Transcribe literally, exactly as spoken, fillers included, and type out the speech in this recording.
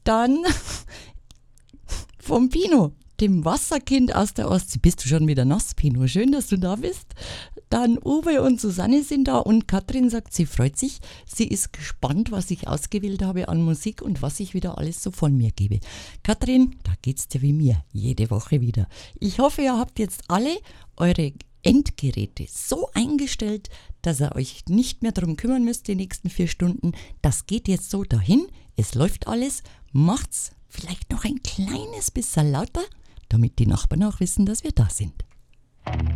Dann vom Pino, dem Wasserkind aus der Ostsee. Bist du schon wieder nass, Pino? Schön, dass du da bist. Dann Uwe und Susanne sind da und Katrin sagt, sie freut sich. Sie ist gespannt, was ich ausgewählt habe an Musik und was ich wieder alles so von mir gebe. Katrin, da geht's dir wie mir, jede Woche wieder. Ich hoffe, ihr habt jetzt alle eure Endgeräte so eingestellt, dass ihr euch nicht mehr darum kümmern müsst die nächsten vier Stunden. Das geht jetzt so dahin, es läuft alles. Macht's vielleicht noch ein kleines bisschen lauter, damit die Nachbarn auch wissen, dass wir da sind.